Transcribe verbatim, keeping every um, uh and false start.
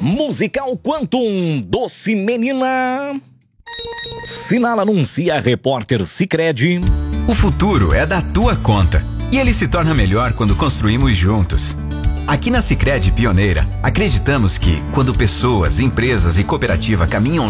Musical Quantum, Doce Menina. Sinal anuncia repórter Sicredi. O futuro é da tua conta e ele se torna melhor quando construímos juntos. Aqui na Sicredi Pioneira, acreditamos que quando pessoas, empresas e cooperativa caminham